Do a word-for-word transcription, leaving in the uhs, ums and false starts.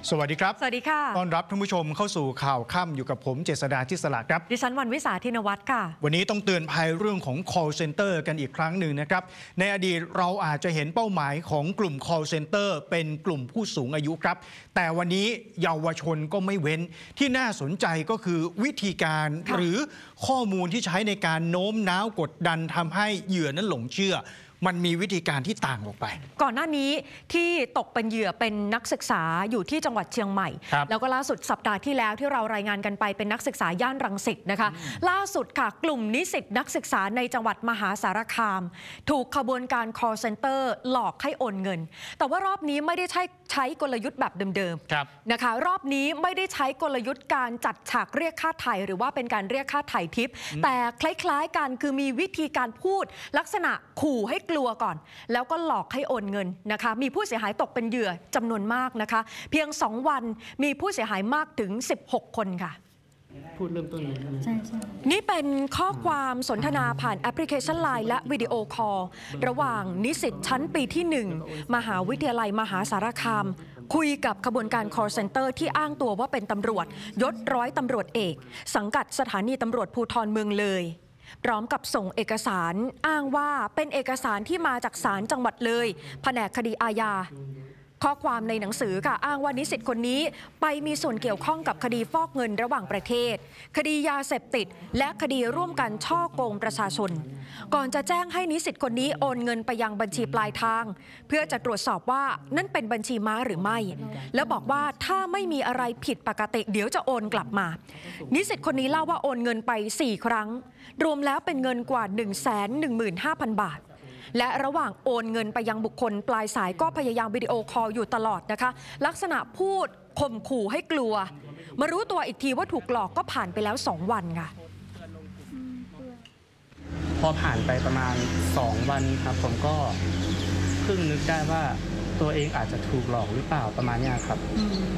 สวัสดีครับสวัสดีค่ะต้อนรับท่านผู้ชมเข้าสู่ข่าวค่ำอยู่กับผมเจษดาทิศละครับดิฉันวันวิสาธินวัฒน์ค่ะวันนี้ต้องเตือนภัยเรื่องของ call center กันอีกครั้งหนึ่งนะครับในอดีตเราอาจจะเห็นเป้าหมายของกลุ่ม call center เป็นกลุ่มผู้สูงอายุครับแต่วันนี้เยาวชนก็ไม่เว้นที่น่าสนใจก็คือวิธีการหรือข้อมูลที่ใช้ในการโน้มน้าวกดดันทำให้เหยื่อนั้นหลงเชื่อมันมีวิธีการที่ต่างออกไปก่อนหน้านี้ที่ตกเป็นเหยื่อเป็นนักศึกษาอยู่ที่จังหวัดเชียงใหม่แล้วก็ล่าสุดสัปดาห์ที่แล้วที่เรารายงานกันไปเป็นนักศึกษาย่านรังสิตนะคะล่าสุดค่ะกลุ่มนิสิตนักศึกษาในจังหวัดมหาสารคามถูกขบวนการ call center หลอกให้โอนเงินแต่ว่ารอบนี้ไม่ได้ใช้ใช้กลยุทธ์แบบเดิมๆนะคะรอบนี้ไม่ได้ใช้กลยุทธ์การจัดฉากเรียกค่าไถ่หรือว่าเป็นการเรียกค่าไถ่ทิปแต่คล้ายๆกันคือมีวิธีการพูดลักษณะขู่ให้กลัวก่อนแล้วก็หลอกให้โอนเงินนะคะมีผู้เสียหายตกเป็นเหยื่อจำนวนมากนะคะเพียงสองวันมีผู้เสียหายมากถึงสิบหกคนค่ะพูดเริ่มต้นเลยใช่ใช่นี่เป็นข้อความสนทนาผ่านแอปพลิเคชัน ไลน์ และวิดีโอคอลระหว่างนิสิตชั้นปีที่หนึ่งมหาวิทยาลัยมหาสารคามคุยกับขบวนการ call center ที่อ้างตัวว่าเป็นตำรวจยศร้อยตำรวจเอกสังกัดสถานีตำรวจภูธรเมืองเลยพร้อมกับส่งเอกสารอ้างว่าเป็นเอกสารที่มาจากศาลจังหวัดเลยแผนกคดีอาญาข้อความในหนังสือค่ะอ้างว่านิสิตคนนี้ไปมีส่วนเกี่ยวข้องกับคดีฟอกเงินระหว่างประเทศคดียาเสพติดและคดีร่วมกันช่อโกงประชาชนก่อนจะแจ้งให้นิสิตคนนี้โอนเงินไปยังบัญชีปลายทางเพื่อจะตรวจสอบว่านั่นเป็นบัญชีม้าหรือไม่แล้วบอกว่าถ้าไม่มีอะไรผิดปกติเดี๋ยวจะโอนกลับมานิสิตคนนี้เล่าว่าโอนเงินไปสี่ครั้งรวมแล้วเป็นเงินกว่า หนึ่งแสนหนึ่งหมื่นห้าพัน บาทและระหว่างโอนเงินไปยังบุคคลปลายสายก็พยายามวิดีโอคอลอยู่ตลอดนะคะลักษณะพูดข่มขู่ให้กลัวมารู้ตัวอีกทีว่าถูกหลอกก็ผ่านไปแล้วสองวันค่ะพอผ่านไปประมาณสองวันครับผมก็เพิ่งนึกได้ว่าตัวเองอาจจะถูกหลอกหรือเปล่าประมาณนี้ครับ